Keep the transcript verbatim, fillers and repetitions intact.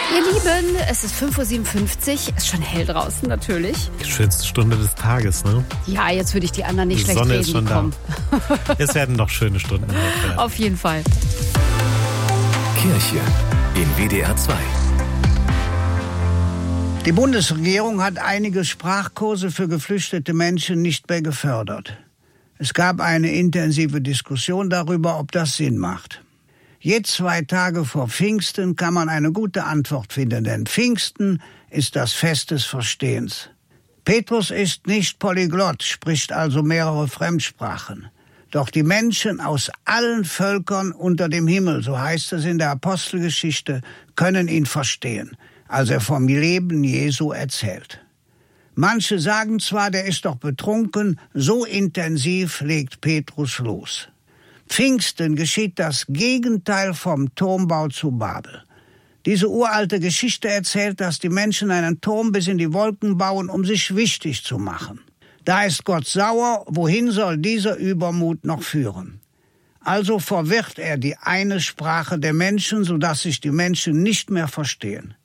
Ihr Lieben, es ist fünf Uhr siebenundfünfzig, ist schon hell draußen natürlich. Die schönste Stunde des Tages, ne? Ja, jetzt würde ich die anderen nicht die schlecht Sonne reden. Ist schon Komm. da. Es werden noch schöne Stunden werden. Auf jeden Fall. Kirche in W D R zwei. Die Bundesregierung hat einige Sprachkurse für geflüchtete Menschen nicht mehr gefördert. Es gab eine intensive Diskussion darüber, ob das Sinn macht. Je zwei Tage vor Pfingsten kann man eine gute Antwort finden, denn Pfingsten ist das Fest des Verstehens. Petrus ist nicht Polyglott, spricht also mehrere Fremdsprachen. Doch die Menschen aus allen Völkern unter dem Himmel, so heißt es in der Apostelgeschichte, können ihn verstehen, als er vom Leben Jesu erzählt. Manche sagen zwar, der ist doch betrunken, so intensiv legt Petrus los. Pfingsten geschieht das Gegenteil vom Turmbau zu Babel. Diese uralte Geschichte erzählt, dass die Menschen einen Turm bis in die Wolken bauen, um sich wichtig zu machen. Da ist Gott sauer, wohin soll dieser Übermut noch führen? Also verwirrt er die eine Sprache der Menschen, sodass sich die Menschen nicht mehr verstehen.